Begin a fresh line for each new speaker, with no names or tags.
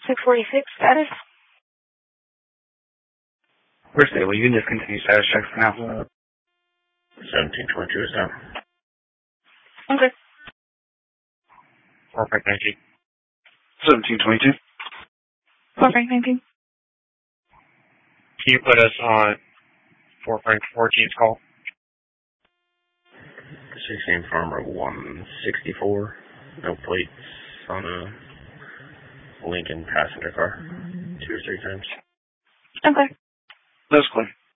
646 status.
We're stable. You can just continue status checks for now.
1722 is down.
Okay.
4 Frank 19.
1722.
4 Frank 19.
Can you put us on 4 Frank 14's call? 16 Farmer 164. No plates on a Lincoln passenger car. 2 or 3 times.
Okay.
That's clear.